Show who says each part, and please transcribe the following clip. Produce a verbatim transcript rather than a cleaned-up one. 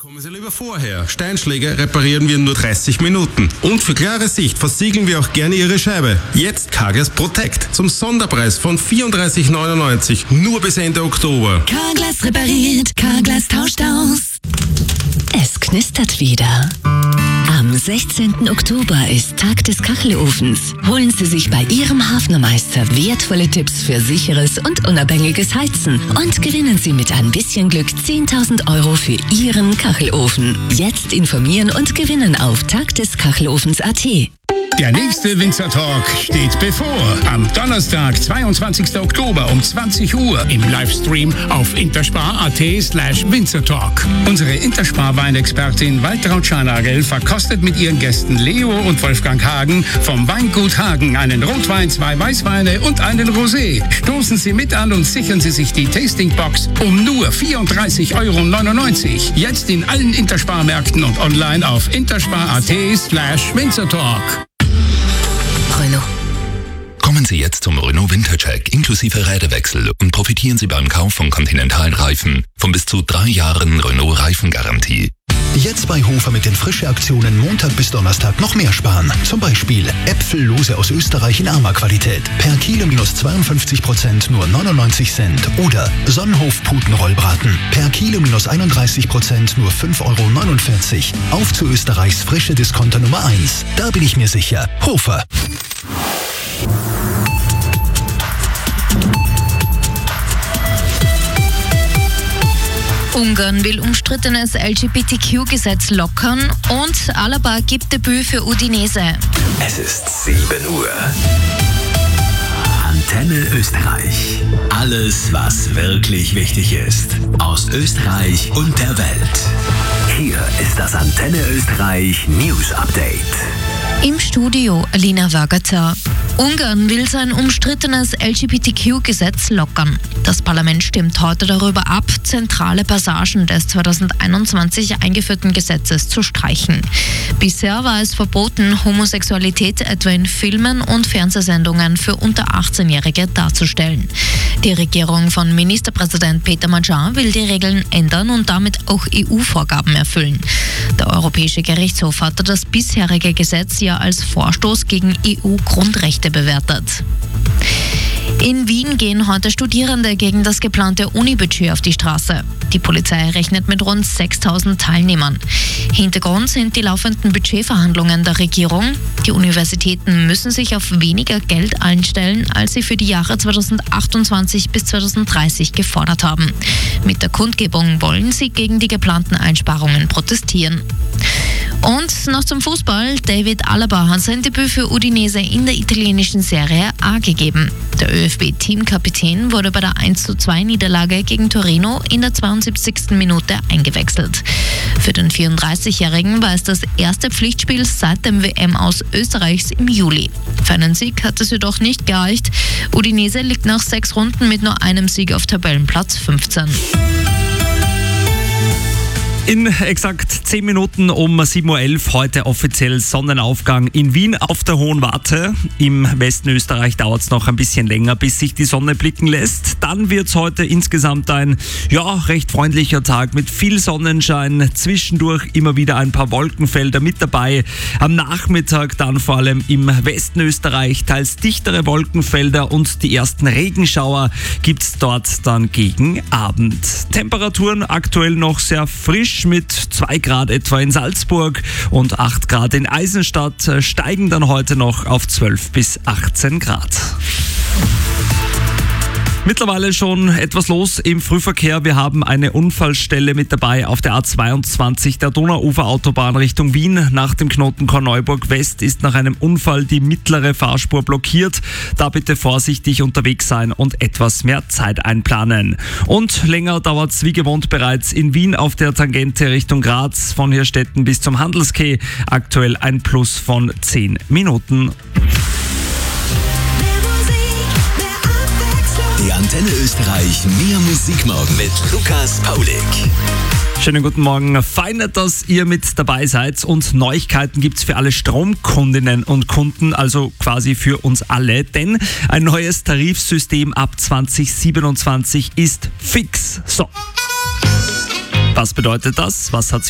Speaker 1: Kommen Sie lieber vorher. Steinschläge reparieren wir in nur dreißig Minuten. Und für klare Sicht versiegeln wir auch gerne Ihre Scheibe. Jetzt Carglass Protect zum Sonderpreis von vierunddreißig neunundneunzig nur bis Ende Oktober.
Speaker 2: Carglass repariert, Carglass tauscht aus. Es knistert wieder. Am sechzehnten Oktober ist Tag des Kachelofens. Holen Sie sich bei Ihrem Hafnermeister wertvolle Tipps für sicheres und unabhängiges Heizen und gewinnen Sie mit ein bisschen Glück zehntausend Euro für Ihren Kachelofen. Jetzt informieren und gewinnen auf tagdeskachelofens punkt at.
Speaker 3: Der nächste Winzer Talk steht bevor. Am Donnerstag, zweiundzwanzigsten Oktober um zwanzig Uhr im Livestream auf interspar.at slash Winzertalk. Unsere Interspar-Weinexpertin Waltraud Scharnagel verkostet mit ihren Gästen Leo und Wolfgang Hagen vom Weingut Hagen einen Rotwein, zwei Weißweine und einen Rosé. Stoßen Sie mit an und sichern Sie sich die Tastingbox um nur vierunddreißig Euro neunundneunzig. Jetzt in allen Interspar-Märkten und online auf interspar.at slash Winzertalk.
Speaker 2: Renault.
Speaker 4: Kommen Sie jetzt zum Renault Wintercheck inklusive Räderwechsel und profitieren Sie beim Kauf von Continental-Reifen von bis zu drei Jahren Renault Reifengarantie.
Speaker 5: Jetzt bei Hofer mit den Frische-Aktionen Montag bis Donnerstag noch mehr sparen. Zum Beispiel Äpfellose aus Österreich in Arma-Qualität. Per Kilo minus zweiundfünfzig Prozent nur neunundneunzig Cent. Oder Sonnenhof-Putenrollbraten. Per Kilo minus einunddreißig Prozent nur fünf Euro neunundvierzig. Auf zu Österreichs frische Discounter Nummer eins. Da bin ich mir sicher. Hofer.
Speaker 6: Ungarn will umstrittenes L G B T Q-Gesetz lockern und Alaba gibt Debüt für Udinese.
Speaker 7: Es ist sieben Uhr. Antenne Österreich. Alles, was wirklich wichtig ist. Aus Österreich und der Welt. Hier ist das Antenne Österreich News Update.
Speaker 6: Im Studio Alina Wagater. Ungarn will sein umstrittenes L G B T Q-Gesetz lockern. Das Parlament stimmt heute darüber ab, zentrale Passagen des zweitausendeinundzwanzig eingeführten Gesetzes zu streichen. Bisher war es verboten, Homosexualität etwa in Filmen und Fernsehsendungen für unter achtzehnjährige darzustellen. Die Regierung von Ministerpräsident Peter Magyar will die Regeln ändern und damit auch E U-Vorgaben erfüllen. Der Europäische Gerichtshof hatte das bisherige Gesetz ja als Vorstoß gegen E U-Grundrechte bewertet. In Wien gehen heute Studierende gegen das geplante Unibudget auf die Straße. Die Polizei rechnet mit rund sechstausend Teilnehmern. Hintergrund sind die laufenden Budgetverhandlungen der Regierung. Die Universitäten müssen sich auf weniger Geld einstellen, als sie für die Jahre zweitausendachtundzwanzig bis zweitausenddreißig gefordert haben. Mit der Kundgebung wollen sie gegen die geplanten Einsparungen protestieren. Und noch zum Fußball. David Alaba hat sein Debüt für Udinese in der italienischen Serie A gegeben. Der ÖFB-Teamkapitän wurde bei der eins zu zwei Niederlage gegen Torino in der zweiundsiebzigsten Minute eingewechselt. Für den vierunddreißigjährigen war es das erste Pflichtspiel seit dem W M-Aus Österreichs im Juli. Für einen Sieg hat es jedoch nicht gereicht. Udinese liegt nach sechs Runden mit nur einem Sieg auf Tabellenplatz fünfzehn.
Speaker 8: In exakt zehn Minuten um sieben Uhr elf heute offiziell Sonnenaufgang in Wien auf der Hohen Warte. Im Westen Österreich dauert es noch ein bisschen länger, bis sich die Sonne blicken lässt. Dann wird es heute insgesamt ein ja, recht freundlicher Tag mit viel Sonnenschein. Zwischendurch immer wieder ein paar Wolkenfelder mit dabei. Am Nachmittag dann vor allem im Westen Österreich teils dichtere Wolkenfelder und die ersten Regenschauer gibt es dort dann gegen Abend. Temperaturen aktuell noch sehr frisch. Mit zwei Grad etwa in Salzburg und acht Grad in Eisenstadt, steigen dann heute noch auf zwölf bis achtzehn Grad. Mittlerweile schon etwas los im Frühverkehr. Wir haben eine Unfallstelle mit dabei auf der A zweiundzwanzig der Donauuferautobahn Richtung Wien. Nach dem Knoten Korneuburg West ist nach einem Unfall die mittlere Fahrspur blockiert. Da bitte vorsichtig unterwegs sein und etwas mehr Zeit einplanen. Und länger dauert es wie gewohnt bereits in Wien auf der Tangente Richtung Graz von Hirstetten bis zum Handelskeh. Aktuell ein Plus von zehn Minuten.
Speaker 7: Die Antenne Österreich Mehr Musik morgen mit Lukas Paulik.
Speaker 8: Schönen guten Morgen. Fein, dass ihr mit dabei seid und Neuigkeiten gibt's für alle Stromkundinnen und Kunden, also quasi für uns alle, denn ein neues Tarifsystem ab zwanzig siebenundzwanzig ist fix. So. Was bedeutet das? Was hat's